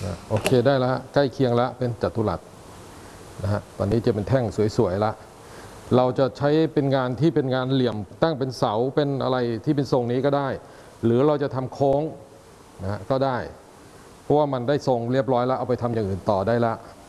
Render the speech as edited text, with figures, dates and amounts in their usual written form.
โอเคได้แล้วใกล้เคียงแล้วเป็นจัตุรัสนะฮะตอนนี้จะเป็นแท่งสวยๆละเราจะใช้เป็นงานที่เป็นงานเหลี่ยมตั้งเป็นเสาเป็นอะไรที่เป็นทรงนี้ก็ได้หรือเราจะทำโค้งนะฮะก็ได้เพราะว่ามันได้ทรงเรียบร้อยแล้วเอาไปทำอย่างอื่นต่อได้ละ